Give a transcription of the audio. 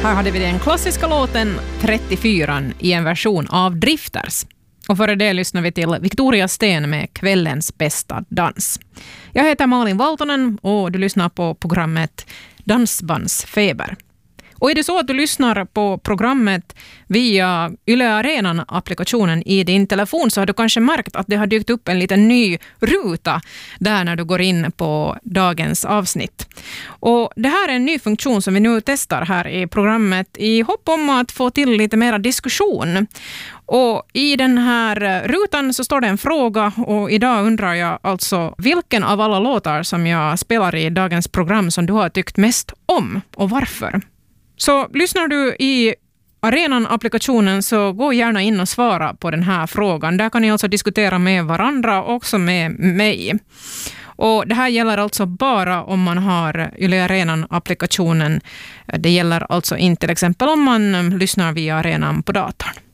Här hade vi den klassiska låten 34 i en version av Drifters. Och före det lyssnar vi till Victoria Sten med Kvällens bästa dans. Jag heter Malin Valtonen och du lyssnar på programmet Dansbandsfeber. Och är det så att du lyssnar på programmet via Yle Arenan-applikationen i din telefon så har du kanske märkt att det har dykt upp en liten ny ruta där när du går in på dagens avsnitt. Och det här är en ny funktion som vi nu testar här i programmet i hopp om att få till lite mera diskussion. Och i den här rutan så står det en fråga och idag undrar jag alltså vilken av alla låtar som jag spelar i dagens program som du har tyckt mest om och varför. Så lyssnar du i Arenan-applikationen så gå gärna in och svara på den här frågan. Där kan ni alltså diskutera med varandra och också med mig. Och det här gäller alltså bara om man har Yle Arenan-applikationen. Det gäller alltså inte till exempel om man lyssnar via Arenan på datorn.